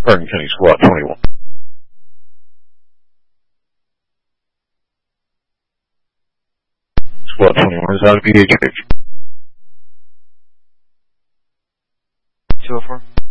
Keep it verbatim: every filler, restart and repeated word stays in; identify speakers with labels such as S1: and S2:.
S1: Hardin County Squad twenty-one. Squad twenty-one is out of B H H.
S2: two oh four.